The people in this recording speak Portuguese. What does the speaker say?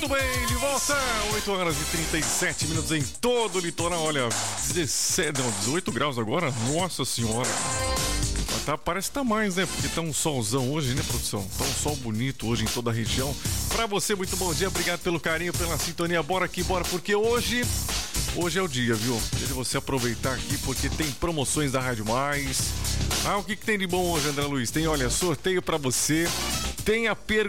Muito bem, de volta, 8 horas e 37 minutos em todo o litoral. Olha, 18 graus agora, nossa senhora. Parece que tá mais, né? Porque tá um solzão hoje, né, produção? Tá um sol bonito hoje em toda a região. Pra você, muito bom dia, obrigado pelo carinho, pela sintonia. Bora aqui, bora, porque hoje é o dia, viu? Deixa você aproveitar aqui, porque tem promoções da Rádio Mais. O que tem de bom hoje, André Luiz? Tem, olha, sorteio pra você. Tem a